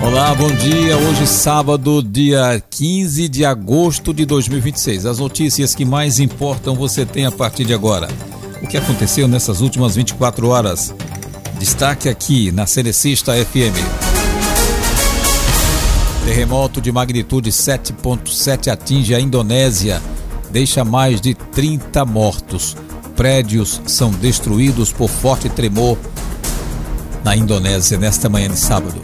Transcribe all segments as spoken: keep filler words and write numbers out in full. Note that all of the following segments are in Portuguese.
Olá, bom dia. Hoje sábado, dia quinze de agosto de dois mil e vinte e seis. As notícias que mais importam você tem a partir de agora. O que aconteceu nessas últimas vinte e quatro horas? Destaque aqui na Cenecista F M. Terremoto de magnitude sete ponto sete atinge a Indonésia, deixa mais de trinta mortos. Prédios são destruídos por forte tremor na Indonésia nesta manhã de sábado.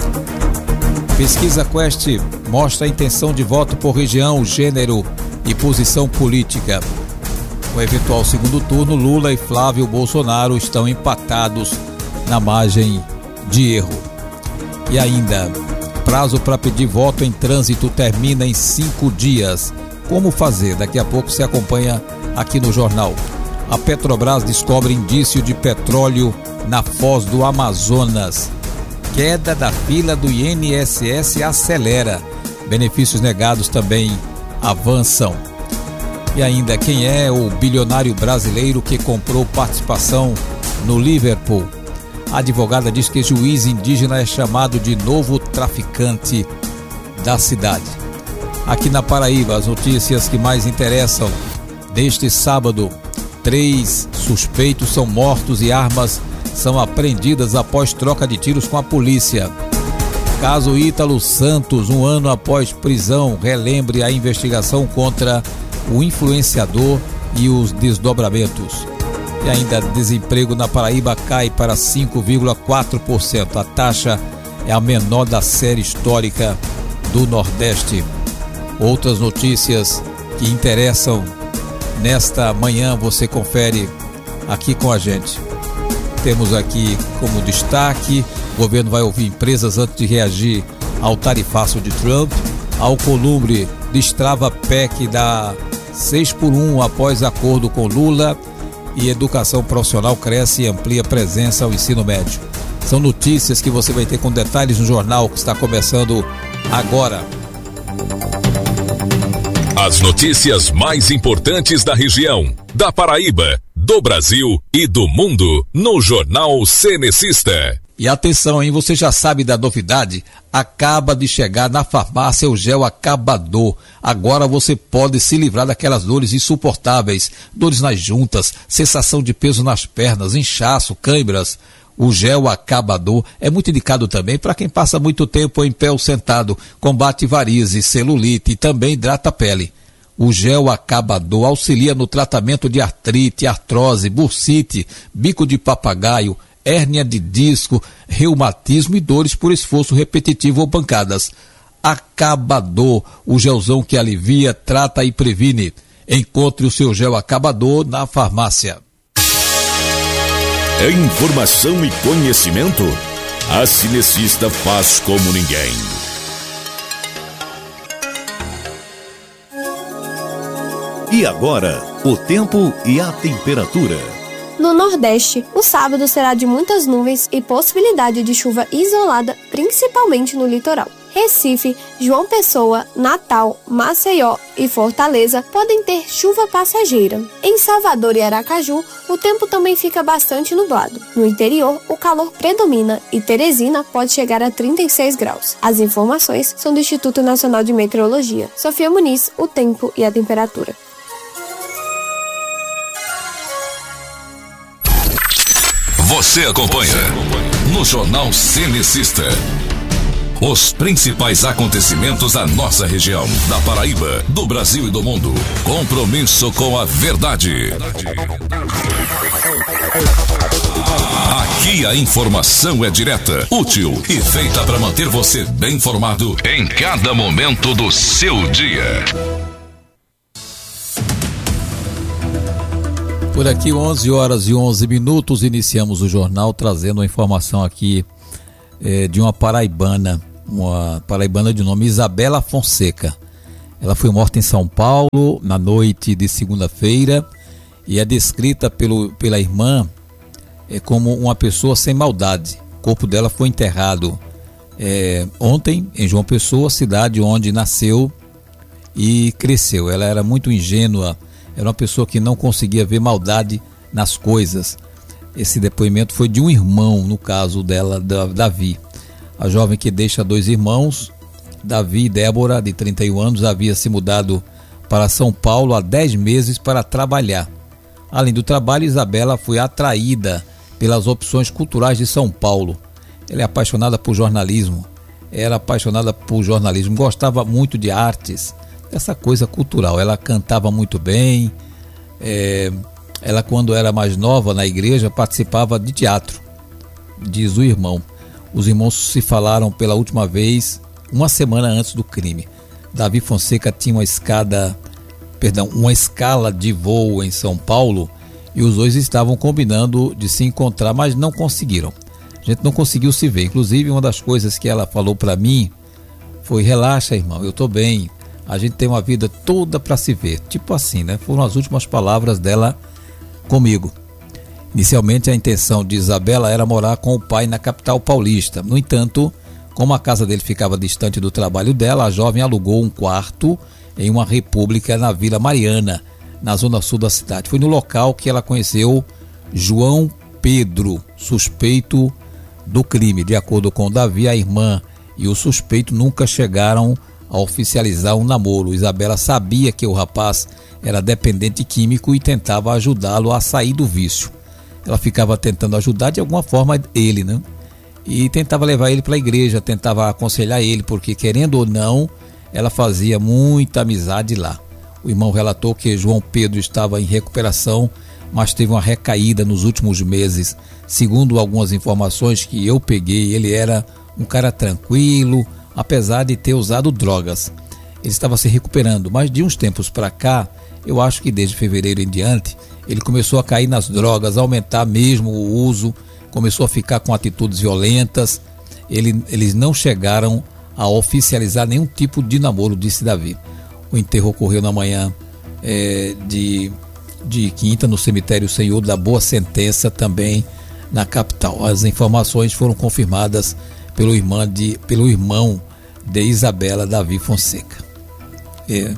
Pesquisa Quest mostra a intenção de voto por região, gênero e posição política. No eventual segundo turno, Lula e Flávio Bolsonaro estão empatados na margem de erro. E ainda, prazo para pedir voto em trânsito termina em cinco dias. Como fazer? Daqui a pouco se acompanha aqui no jornal. A Petrobras descobre indício de petróleo na foz do Amazonas. Queda da fila do I N S S acelera. Benefícios negados também avançam. E ainda, quem é o bilionário brasileiro que comprou participação no Liverpool? A advogada diz que juiz indígena é chamado de novo traficante da cidade. Aqui na Paraíba, as notícias que mais interessam deste sábado: três suspeitos são mortos e armas são apreendidas após troca de tiros com a polícia. Caso Ítalo Santos, um ano após prisão, relembre a investigação contra o influenciador e os desdobramentos. E ainda, desemprego na Paraíba cai para cinco vírgula quatro por cento. A taxa é a menor da série histórica do Nordeste. Outras notícias que interessam nesta manhã você confere aqui com a gente. Temos aqui como destaque: o governo vai ouvir empresas antes de reagir ao tarifaço de Trump. Alcolumbre destrava P E C da seis por um após acordo com Lula. E educação profissional cresce e amplia presença ao ensino médio. São notícias que você vai ter com detalhes no jornal que está começando agora. As notícias mais importantes da região, da Paraíba, do Brasil e do mundo no Jornal Cenecista. E atenção, hein? Você já sabe da novidade? Acaba de chegar na farmácia o gel acabador. Agora você pode se livrar daquelas dores insuportáveis, dores nas juntas, sensação de peso nas pernas, inchaço, câimbras. O gel acabador é muito indicado também para quem passa muito tempo em pé ou sentado, combate varizes, celulite e também hidrata a pele. O gel acabador auxilia no tratamento de artrite, artrose, bursite, bico de papagaio, hérnia de disco, reumatismo e dores por esforço repetitivo ou pancadas. Acabador, o gelzão que alivia, trata e previne. Encontre o seu gel acabador na farmácia. É informação e conhecimento? A Cenecista faz como ninguém. E agora, o tempo e a temperatura. No Nordeste, o sábado será de muitas nuvens e possibilidade de chuva isolada, principalmente no litoral. Recife, João Pessoa, Natal, Maceió e Fortaleza podem ter chuva passageira. Em Salvador e Aracaju, o tempo também fica bastante nublado. No interior, o calor predomina e Teresina pode chegar a trinta e seis graus. As informações são do Instituto Nacional de Meteorologia. Sofia Muniz, o tempo e a temperatura. Você acompanha no Jornal Cenecista os principais acontecimentos da nossa região, da Paraíba, do Brasil e do mundo. Compromisso com a verdade. Aqui a informação é direta, útil e feita para manter você bem informado em cada momento do seu dia. Por aqui, onze horas e onze minutos, iniciamos o jornal trazendo a informação aqui é, de uma paraibana, uma paraibana de nome Isabela Fonseca. Ela foi morta em São Paulo na noite de segunda-feira e é descrita pelo, pela irmã é, como uma pessoa sem maldade. O corpo dela foi enterrado é, ontem em João Pessoa, cidade onde nasceu e cresceu. Ela era muito ingênua. Era uma pessoa que não conseguia ver maldade nas coisas. Esse depoimento foi de um irmão, no caso dela, Davi. A jovem, que deixa dois irmãos, Davi e Débora, de trinta e um anos, havia se mudado para São Paulo há dez meses para trabalhar. Além do trabalho, Isabela foi atraída pelas opções culturais de São Paulo. Ela é apaixonada por jornalismo, era apaixonada por jornalismo, gostava muito de artes, essa coisa cultural. Ela cantava muito bem, é, ela, quando era mais nova na igreja, participava de teatro, diz o irmão. Os irmãos se falaram pela última vez uma semana antes do crime. Davi Fonseca tinha uma escada, perdão, uma escala de voo em São Paulo e os dois estavam combinando de se encontrar, mas não conseguiram. A gente não conseguiu se ver. Inclusive, uma das coisas que ela falou para mim foi: relaxa, irmão, eu tô bem, a gente tem uma vida toda para se ver. Tipo assim, né? Foram as últimas palavras dela comigo. Inicialmente, a intenção de Isabela era morar com o pai na capital paulista. No entanto, como a casa dele ficava distante do trabalho dela, a jovem alugou um quarto em uma república na Vila Mariana, na zona sul da cidade. Foi no local que ela conheceu João Pedro, suspeito do crime. De acordo com Davi, a irmã e o suspeito nunca chegaram a oficializar um namoro. Isabela sabia que o rapaz era dependente químico e tentava ajudá-lo a sair do vício. Ela ficava tentando ajudar de alguma forma ele, né? E tentava levar ele para a igreja, tentava aconselhar ele, porque, querendo ou não, ela fazia muita amizade lá. O irmão relatou que João Pedro estava em recuperação, mas teve uma recaída nos últimos meses. Segundo algumas informações que eu peguei, ele era um cara tranquilo, apesar de ter usado drogas. Ele estava se recuperando, mas de uns tempos para cá, eu acho que desde fevereiro em diante, ele começou a cair nas drogas, a aumentar mesmo o uso, começou a ficar com atitudes violentas. Ele, eles não chegaram a oficializar nenhum tipo de namoro, disse Davi. O enterro ocorreu na manhã é, de, de quinta no cemitério Senhor da Boa Sentença, também na capital. As informações foram confirmadas pelo, irmã de, pelo irmão de Isabela, Davi Fonseca. É,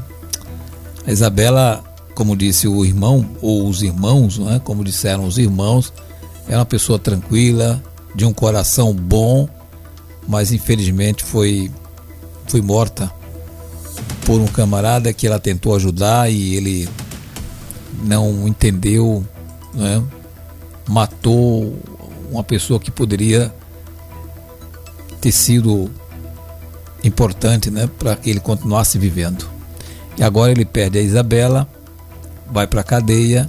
a Isabela, como disse o irmão, ou os irmãos, né, como disseram os irmãos, é uma pessoa tranquila, de um coração bom, mas infelizmente foi, foi morta por um camarada que ela tentou ajudar e ele não entendeu, né? Matou uma pessoa que poderia ter sido importante, né, para que ele continuasse vivendo. E agora ele perde a Isabela, vai para a cadeia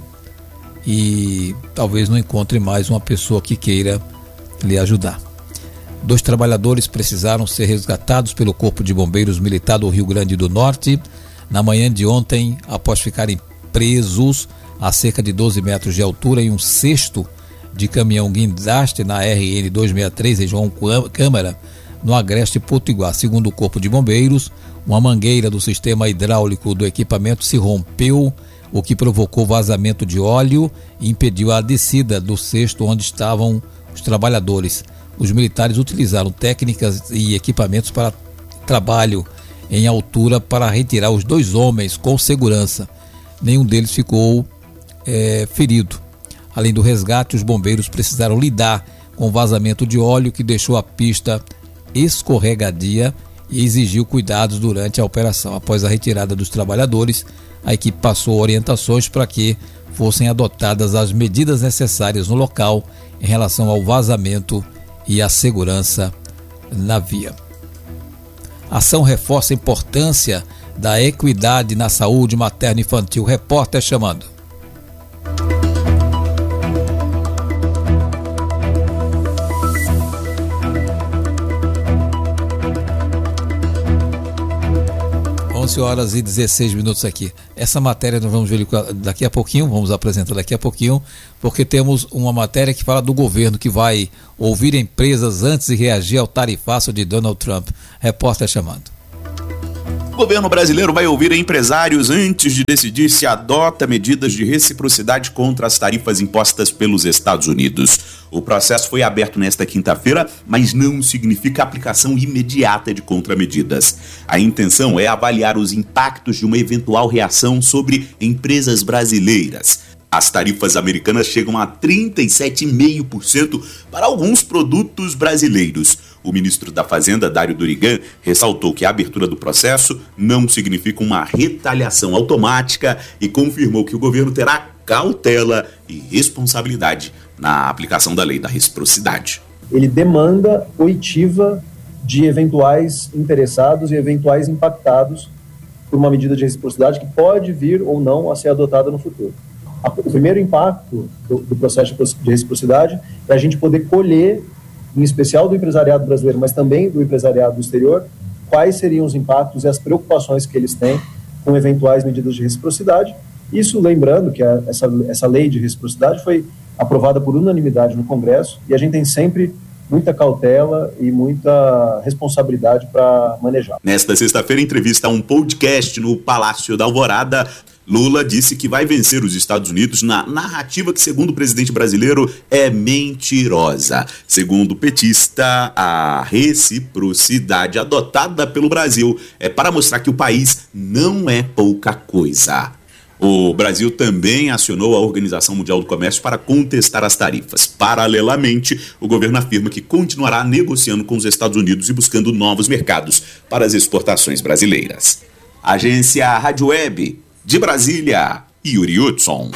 e talvez não encontre mais uma pessoa que queira lhe ajudar. Dois trabalhadores precisaram ser resgatados pelo Corpo de Bombeiros Militar do Rio Grande do Norte na manhã de ontem, após ficarem presos a cerca de doze metros de altura em um cesto de caminhão guindaste na R N duzentos e sessenta e três em João Câmara, no Agreste Potiguar. Segundo o Corpo de Bombeiros, uma mangueira do sistema hidráulico do equipamento se rompeu, o que provocou vazamento de óleo e impediu a descida do cesto onde estavam os trabalhadores. Os militares utilizaram técnicas e equipamentos para trabalho em altura para retirar os dois homens com segurança. Nenhum deles ficou é, ferido. Além do resgate, os bombeiros precisaram lidar com o vazamento de óleo que deixou a pista escorregadia e exigiu cuidados durante a operação. Após a retirada dos trabalhadores, a equipe passou orientações para que fossem adotadas as medidas necessárias no local em relação ao vazamento e à segurança na via. A ação reforça a importância da equidade na saúde materno-infantil. Repórter chamando. onze horas e dezesseis minutos aqui. Essa matéria nós vamos ver daqui a pouquinho, vamos apresentar daqui a pouquinho, porque temos uma matéria que fala do governo que vai ouvir empresas antes de reagir ao tarifaço de Donald Trump. Repórter chamando. O governo brasileiro vai ouvir empresários antes de decidir se adota medidas de reciprocidade contra as tarifas impostas pelos Estados Unidos. O processo foi aberto nesta quinta-feira, mas não significa aplicação imediata de contramedidas. A intenção é avaliar os impactos de uma eventual reação sobre empresas brasileiras. As tarifas americanas chegam a trinta e sete vírgula cinco por cento para alguns produtos brasileiros. O ministro da Fazenda, Dário Durigan, ressaltou que a abertura do processo não significa uma retaliação automática e confirmou que o governo terá cautela e responsabilidade na aplicação da lei da reciprocidade. Ele demanda oitiva de eventuais interessados e eventuais impactados por uma medida de reciprocidade que pode vir ou não a ser adotada no futuro. O primeiro impacto do, do processo de reciprocidade é a gente poder colher, em especial do empresariado brasileiro, mas também do empresariado do exterior, quais seriam os impactos e as preocupações que eles têm com eventuais medidas de reciprocidade. Isso lembrando que a, essa, essa lei de reciprocidade foi aprovada por unanimidade no Congresso e a gente tem sempre muita cautela e muita responsabilidade para manejar. Nesta sexta-feira, em entrevista a um podcast no Palácio da Alvorada, Lula disse que vai vencer os Estados Unidos na narrativa que, segundo o presidente brasileiro, é mentirosa. Segundo o petista, a reciprocidade adotada pelo Brasil é para mostrar que o país não é pouca coisa. O Brasil também acionou a Organização Mundial do Comércio para contestar as tarifas. Paralelamente, o governo afirma que continuará negociando com os Estados Unidos e buscando novos mercados para as exportações brasileiras. Agência Rádio Web de Brasília, Yuri Hudson.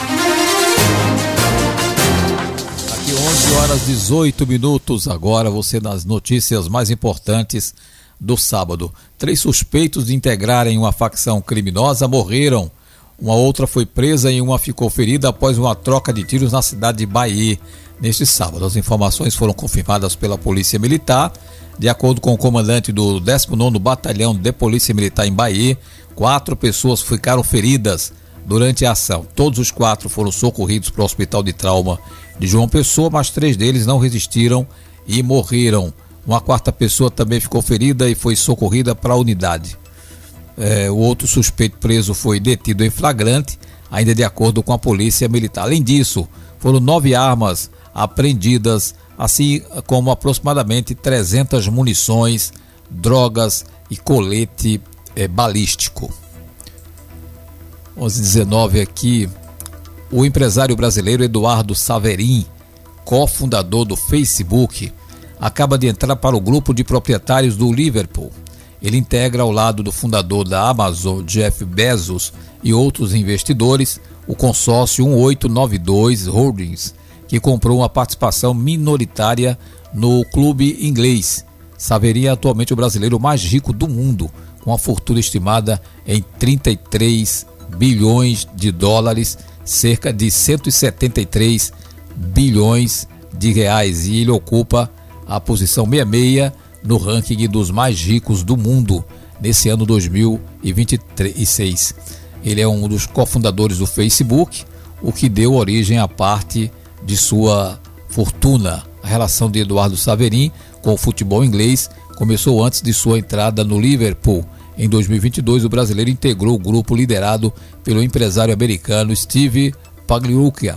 Aqui onze horas e dezoito minutos, agora você nas notícias mais importantes do sábado. Três suspeitos de integrarem uma facção criminosa morreram. Uma outra foi presa e uma ficou ferida após uma troca de tiros na cidade de Bahia neste sábado. As informações foram confirmadas pela Polícia Militar. De acordo com o comandante do décimo nono Batalhão de Polícia Militar em Bahia, quatro pessoas ficaram feridas durante a ação. Todos os quatro foram socorridos para o Hospital de Trauma de João Pessoa, mas três deles não resistiram e morreram. Uma quarta pessoa também ficou ferida e foi socorrida para a unidade. É, o outro suspeito preso foi detido em flagrante, ainda de acordo com a Polícia Militar. Além disso, foram nove armas apreendidas, assim como aproximadamente trezentas munições, drogas e colete é, balístico. onze e dezenove aqui, o empresário brasileiro Eduardo Saverin, cofundador do Facebook, acaba de entrar para o grupo de proprietários do Liverpool. Ele integra ao lado do fundador da Amazon, Jeff Bezos, e outros investidores, o consórcio um oito nove dois Holdings, que comprou uma participação minoritária no clube inglês. Saverin é atualmente o brasileiro mais rico do mundo, com uma fortuna estimada em trinta e três bilhões de dólares, cerca de cento e setenta e três bilhões de reais, e ele ocupa a posição sessenta e seis no ranking dos mais ricos do mundo nesse ano dois mil e vinte e seis. Ele é um dos cofundadores do Facebook, o que deu origem à parte de sua fortuna. A relação de Eduardo Saverin com o futebol inglês começou antes de sua entrada no Liverpool. Em dois mil e vinte e dois, o brasileiro integrou o grupo liderado pelo empresário americano Steve Pagliuca,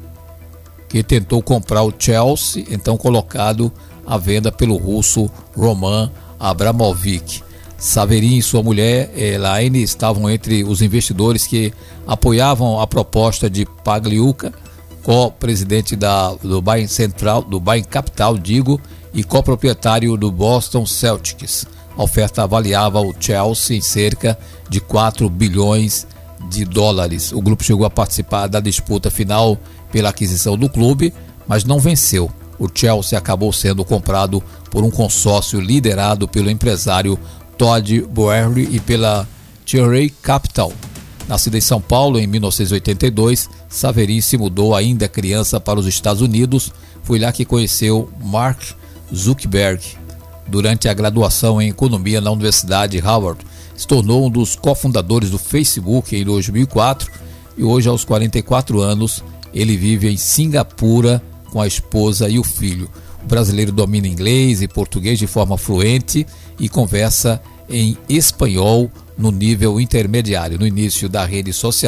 que tentou comprar o Chelsea, então colocado à venda pelo russo Roman Abramovich. Saverin e sua mulher Elaine estavam entre os investidores que apoiavam a proposta de Pagliuca, co-presidente da, do Bain Central, do Bain Capital, digo, e co-proprietário do Boston Celtics. A oferta avaliava o Chelsea em cerca de quatro bilhões de dólares. O grupo chegou a participar da disputa final pela aquisição do clube, mas não venceu. O Chelsea acabou sendo comprado por um consórcio liderado pelo empresário Todd Boehly e pela Cherry Capital. Nascido em São Paulo em mil novecentos e oitenta e dois, Saverin se mudou ainda criança para os Estados Unidos. Foi lá que conheceu Mark Zuckerberg. Durante a graduação em economia na Universidade Harvard, se tornou um dos cofundadores do Facebook em dois mil e quatro e hoje, aos quarenta e quatro anos, ele vive em Singapura com a esposa e o filho. O brasileiro domina inglês e português de forma fluente e conversa em espanhol no nível intermediário. No início da rede social,